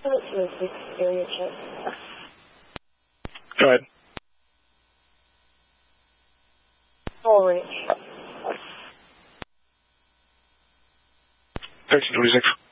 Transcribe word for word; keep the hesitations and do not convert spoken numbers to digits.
Absolutely. Area check. Go ahead. Full range. thirteen twenty-six.